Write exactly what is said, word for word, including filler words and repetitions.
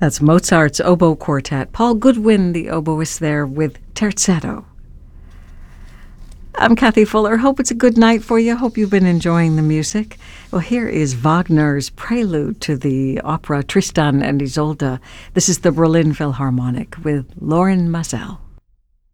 That's Mozart's Oboe Quartet. Paul Goodwin, the oboist there, with Terzetto. I'm Kathy Fuller. Hope it's a good night for you. Hope you've been enjoying the music. Well, here is Wagner's prelude to the opera Tristan and Isolde. This is the Berlin Philharmonic with Lorin Maazel.